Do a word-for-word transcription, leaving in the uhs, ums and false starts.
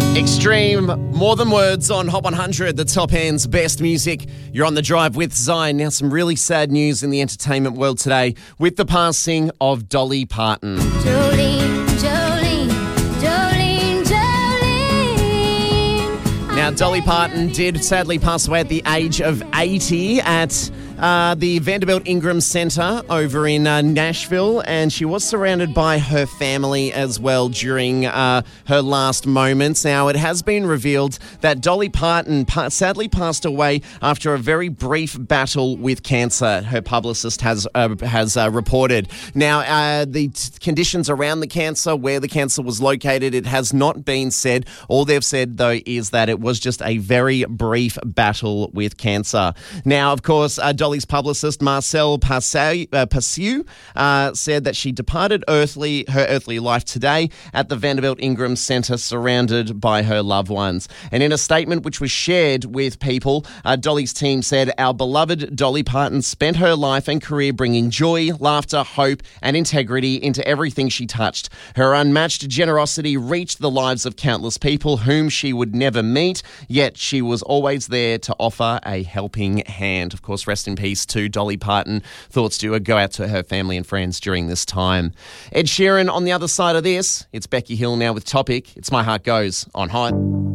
Extreme, more than words on Hot one hundred, the top end's best music. You're on the drive with Zion. Now, some really sad news in the entertainment world today with the passing of Dolly Parton. Jolene, Jolene, Jolene, Jolene. Now, Dolly Parton did sadly pass away at the age of eighty at uh, the Vanderbilt Ingram Center over in uh, Nashville, and she was surrounded by her family as well during uh, her last moments. Now, it has been revealed that Dolly Parton pa- sadly passed away after a very brief battle with cancer, her publicist has uh, has uh, reported. Now, uh, the t- conditions around the cancer, where the cancer was located, it has not been said. All they've said, though, is that it was just a very brief battle with cancer. Now, of course, uh, Dolly's publicist, Marcel Passau, uh, Passau uh, said that she departed earthly her earthly life today at the Vanderbilt Ingram Center, surrounded by her loved ones. And in a statement which was shared with people, uh, Dolly's team said, "Our beloved Dolly Parton spent her life and career bringing joy, laughter, hope, and integrity into everything she touched. Her unmatched generosity reached the lives of countless people whom she would never meet, yet she was always there to offer a helping hand." Of course, rest in peace to Dolly Parton. Thoughts do go out to her family and friends during this time. Ed Sheeran on the other side of this. It's Becky Hill now with Topic. It's My Heart Goes on Hot.